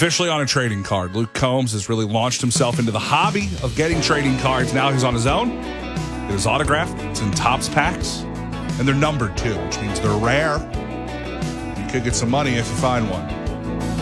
officially on a trading card. Luke Combs has really launched himself into the hobby of getting trading cards. Now he's on his own. It is autographed. It's in Topps packs. And they're numbered, too, which means they're rare. You could get some money if you find one.